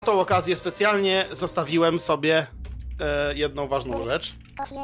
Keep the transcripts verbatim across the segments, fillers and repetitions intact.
tą okazję specjalnie zostawiłem sobie e, jedną ważną rzecz.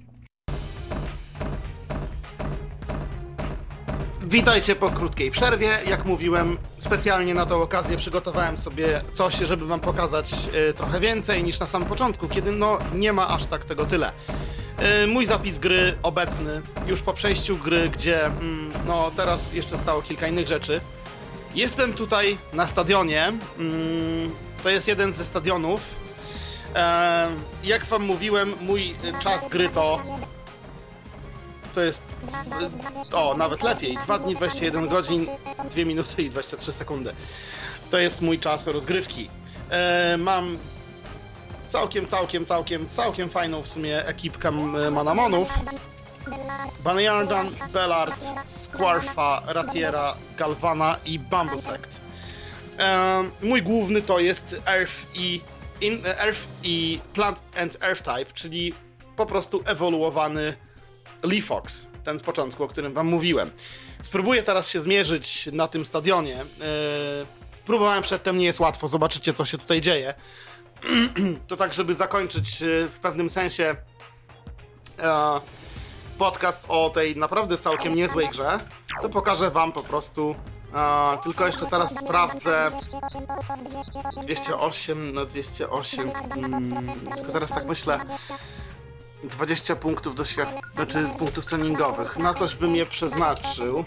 Witajcie po krótkiej przerwie. Jak mówiłem, specjalnie na tą okazję przygotowałem sobie coś, żeby wam pokazać e, trochę więcej niż na samym początku, kiedy no nie ma aż tak tego tyle. E, mój zapis gry obecny, już po przejściu gry, gdzie mm, no teraz jeszcze stało kilka innych rzeczy. Jestem tutaj na stadionie. Mm, to jest jeden ze stadionów. E, jak wam mówiłem, mój czas gry to... To jest... O, nawet lepiej. dwa dni, dwadzieścia jeden godzin, dwie minuty i dwadzieścia trzy sekundy. To jest mój czas rozgrywki. E, mam całkiem, całkiem, całkiem, całkiem fajną w sumie ekipkę Manamonów. Banayardan, Bellard, Squarfa, Ratiera, Galvana i Bambusect. E, mój główny to jest Earth i, in, Earth i Plant and Earth Type, czyli po prostu ewoluowany Leafox, ten z początku, o którym wam mówiłem. Spróbuję teraz się zmierzyć na tym stadionie. E, próbowałem przedtem, nie jest łatwo, zobaczycie, co się tutaj dzieje. To tak, żeby zakończyć w pewnym sensie e, podcast o tej naprawdę całkiem niezłej grze, to pokażę wam po prostu, e, tylko jeszcze teraz sprawdzę dwieście osiem na dwieście osiem, mm, tylko teraz tak myślę, dwadzieścia punktów doświadczenia, znaczy punktów treningowych, na coś bym je przeznaczył.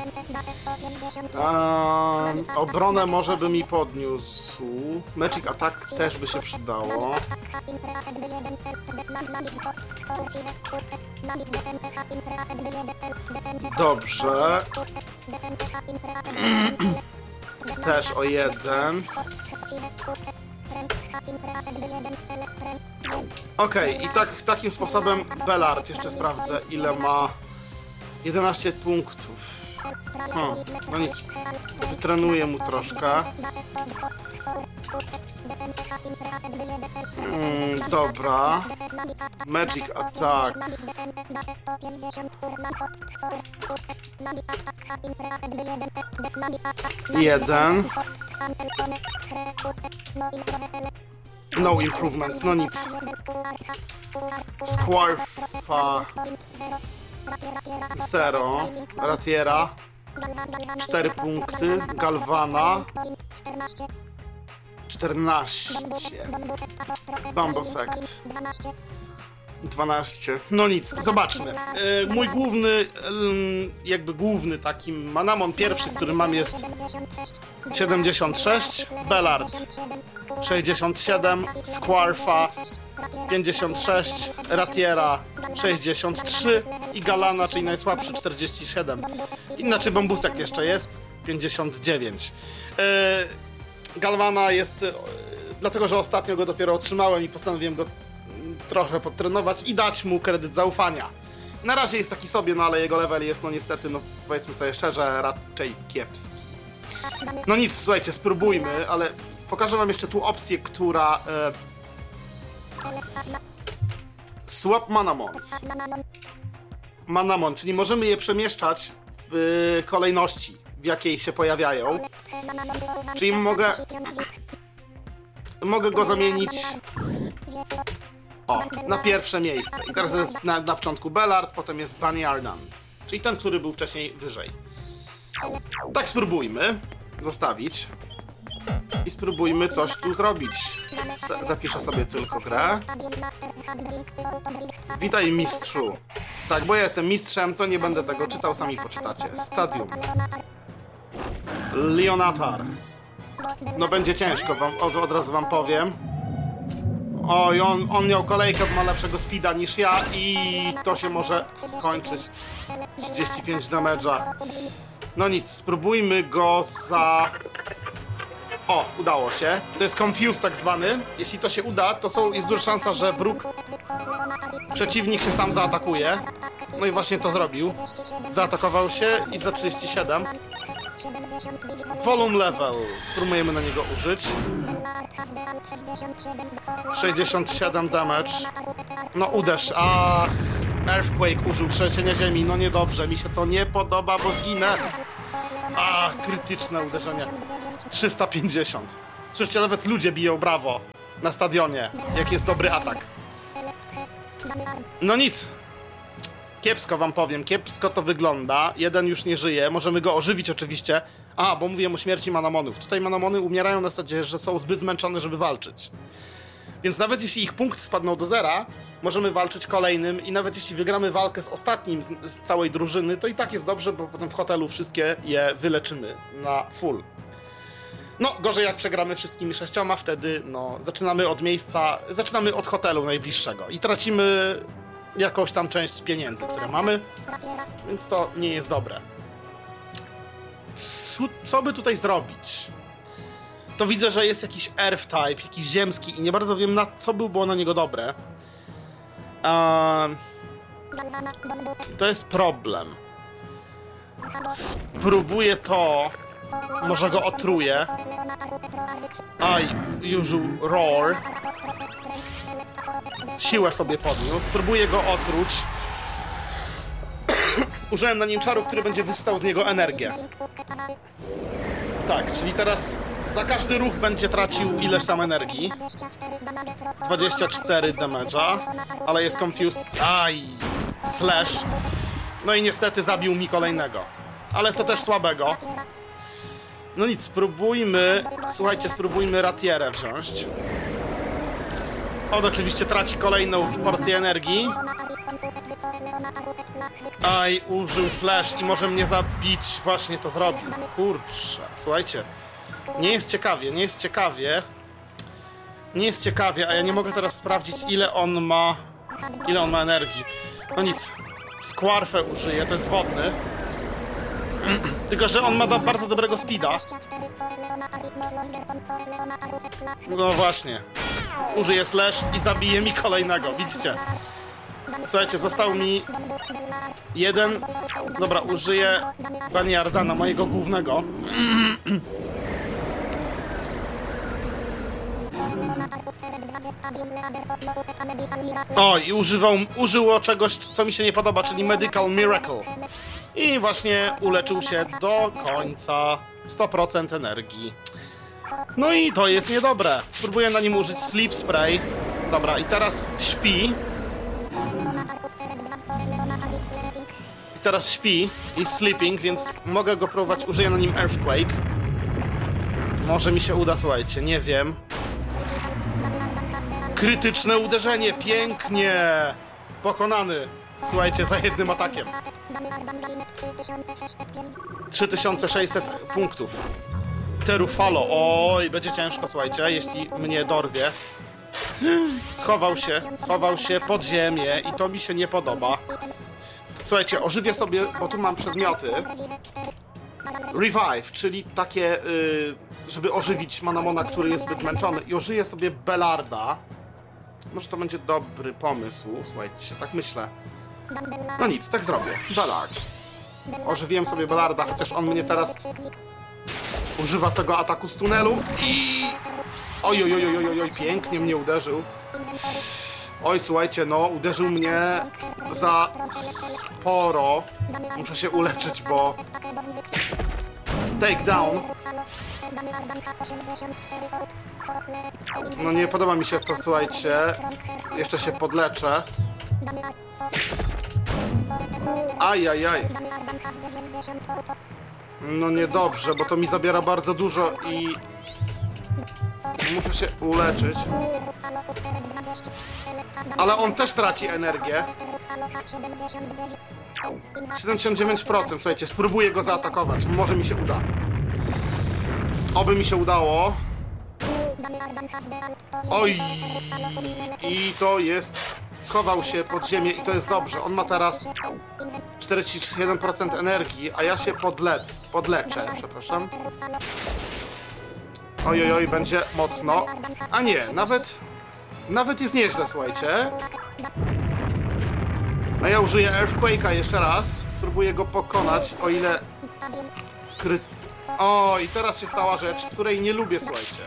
Eee, obronę może by mi podniósł. Magic Attack też by się przydało. Dobrze. Też o jeden. Okej, okay, i tak takim sposobem Bellard jeszcze sprawdzę, ile ma. jedenaście punktów. O, no nic, wytrenuję mu troszkę. Mm, dobra. Magic Attack. Jeden. No improvements, no nic. Squarfa. Zero. Ratiera. Cztery punkty. Galvana. czternaście. Bambusect. dwanaście. No nic, zobaczmy. Yy, mój główny, yy, jakby główny taki Manamon pierwszy, który mam, jest siedemdziesiąt sześć, Bellard sześćdziesiąt siedem, Squarfa pięćdziesiąt sześć, Ratiera sześćdziesiąt trzy i Galana, czyli najsłabszy, czterdzieści siedem. Inaczej Bambusek jeszcze jest, pięćdziesiąt dziewięć. Yy, Galvana jest, yy, dlatego że ostatnio go dopiero otrzymałem i postanowiłem go trochę podtrenować i dać mu kredyt zaufania. Na razie jest taki sobie, no ale jego level jest, no niestety, no powiedzmy sobie szczerze, raczej kiepski. No nic, słuchajcie, spróbujmy, ale pokażę wam jeszcze tu opcję, która... E... Swap Manamons. Manamon, czyli możemy je przemieszczać w kolejności, w jakiej się pojawiają. Czyli mogę... Mogę go zamienić... O, na pierwsze miejsce. I teraz jest na, na początku Bellard, potem jest Banayardan. Czyli ten, który był wcześniej wyżej. Tak spróbujmy zostawić. I spróbujmy coś tu zrobić. Z zapiszę sobie tylko grę. Witaj, mistrzu. Tak, bo ja jestem mistrzem, to nie będę tego czytał, sami poczytacie. Stadium. Leonatar. No będzie ciężko, wam, od, od razu wam powiem. Oj, on, on miał kolejkę, ma lepszego speeda niż ja i to się może skończyć. trzydzieści pięć damage'a. No nic, spróbujmy go za... O, udało się. To jest confuse tak zwany. Jeśli to się uda, to są, jest duża szansa, że wróg, przeciwnik się sam zaatakuje. No i właśnie to zrobił. Zaatakował się i za trzydzieści siedem. Volume level. Spróbujemy na niego użyć. sześćdziesiąt siedem damage. No uderz. Ach, Earthquake użył trzęsienia ziemi. No niedobrze, mi się to nie podoba, bo zginę. A, krytyczne uderzenie. trzysta pięćdziesiąt. Słyszycie, nawet ludzie biją brawo na stadionie, jak jest dobry atak. No nic. Kiepsko wam powiem, kiepsko to wygląda. Jeden już nie żyje, możemy go ożywić oczywiście. A, bo mówiłem o śmierci Manamonów. Tutaj Manamony umierają na zasadzie, że są zbyt zmęczone, żeby walczyć. Więc nawet jeśli ich punkty spadną do zera, możemy walczyć kolejnym i nawet jeśli wygramy walkę z ostatnim z, z całej drużyny, to i tak jest dobrze, bo potem w hotelu wszystkie je wyleczymy na full. No, gorzej jak przegramy wszystkimi sześcioma, wtedy no, zaczynamy od miejsca, zaczynamy od hotelu najbliższego i tracimy jakąś tam część pieniędzy, które mamy, więc to nie jest dobre. Co, co by tutaj zrobić? To widzę, że jest jakiś Earth Type, jakiś ziemski i nie bardzo wiem, na co by było na niego dobre. Um, to jest problem. Spróbuję to. Może go otruję. Aj, użył Roar. Siłę sobie podniósł. Spróbuję go otruć. Użyłem na nim czaru, który będzie wystał z niego energię. Tak, czyli teraz za każdy ruch będzie tracił ileś tam energii. dwadzieścia cztery damage'a, ale jest confused. Aj, slash. No i niestety zabił mi kolejnego. Ale to też słabego. No nic, spróbujmy... Słuchajcie, spróbujmy Ratierę wziąć. On oczywiście traci kolejną porcję energii. Aj, użył slash i może mnie zabić. Właśnie to zrobił. Kurczę, słuchajcie. Nie jest ciekawie, nie jest ciekawie. Nie jest ciekawie, a ja nie mogę teraz sprawdzić, ile on ma... Ile on ma energii. No nic. Squarfę użyję, to jest wodny. Tylko że on ma do, bardzo dobrego speeda. No właśnie. Użyję slash i zabiję mi kolejnego, widzicie? Słuchajcie, został mi jeden... Dobra, użyję Baniardana, mojego głównego. O, i używał, użyło czegoś, co mi się nie podoba, czyli Medical Miracle. I właśnie uleczył się do końca. sto procent energii. No i to jest niedobre. Spróbuję na nim użyć Sleep Spray. Dobra, i teraz śpi. I teraz śpi i sleeping, więc mogę go próbować. Użyję na nim Earthquake. Może mi się uda, słuchajcie, nie wiem. Krytyczne uderzenie, pięknie! Pokonany. Słuchajcie, za jednym atakiem. trzy tysiące sześćset punktów. Terufalo. Oj, będzie ciężko, słuchajcie, jeśli mnie dorwie. Schował się, schował się pod ziemię i to mi się nie podoba. Słuchajcie, ożywię sobie, bo tu mam przedmioty. Revive, czyli takie, yy, żeby ożywić Manamona, który jest zbyt zmęczony. I ożyję sobie Belarda. Może to będzie dobry pomysł, słuchajcie, tak myślę. No nic, tak zrobię. Bellard. Ożywiłem sobie Bellarda, chociaż on mnie teraz używa tego ataku z tunelu i... Oj, oj, oj, oj, oj, oj, pięknie mnie uderzył. Oj, słuchajcie, no, uderzył mnie za sporo. Muszę się uleczyć, bo... Takedown. No nie podoba mi się to, słuchajcie. Jeszcze się podleczę. Ajajaj. No niedobrze, bo to mi zabiera bardzo dużo i... Muszę się uleczyć. Ale on też traci energię. siedemdziesiąt dziewięć procent, słuchajcie, spróbuję go zaatakować. Może mi się uda. Oby mi się udało. Oj! I to jest... Schował się pod ziemię i to jest dobrze. On ma teraz czterdzieści jeden procent energii, a ja się podlec, podleczę, przepraszam. Oj, oj, oj, będzie mocno. A nie, nawet... Nawet jest nieźle, słuchajcie. A ja użyję Earthquake'a jeszcze raz. Spróbuję go pokonać, o ile... Kryt... O, i teraz się stała rzecz, której nie lubię, słuchajcie.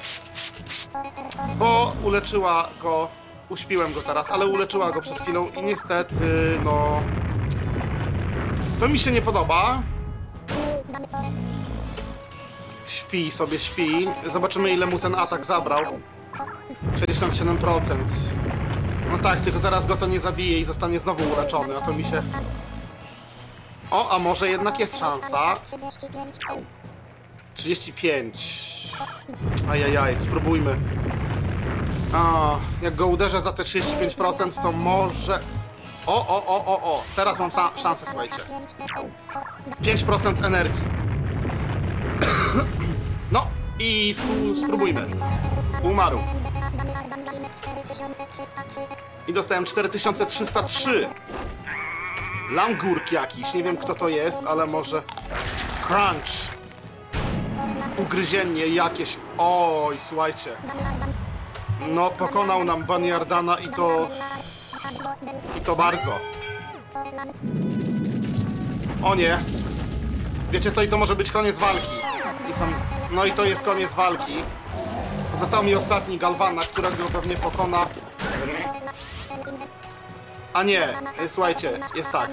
Bo uleczyła go... Uśpiłem go teraz, ale uleczyła go przed chwilą i niestety, no... To mi się nie podoba. Śpi sobie, śpi. Zobaczymy, ile mu ten atak zabrał. sześćdziesiąt siedem procent. No tak, tylko teraz go to nie zabije i zostanie znowu uleczony, a to mi się... O, a może jednak jest szansa. trzydzieści pięć. Ajajaj, spróbujmy. A, jak go uderzę za te trzydzieści pięć procent, to może... O, o, o, o, o. Teraz mam szansę, słuchajcie. pięć procent energii. No i spróbujmy. Umarł. I dostałem cztery tysiące trzysta trzy. Langurk jakiś. Nie wiem, kto to jest, ale może... Crunch. Ugryzienie jakieś. Oj, słuchajcie. No, pokonał nam Baniardana i to... I to bardzo. O nie. Wiecie co? I to może być koniec walki. I tam... No i to jest koniec walki. Został mi ostatni Galvana, którego pewnie pokona. A nie, słuchajcie, jest tak.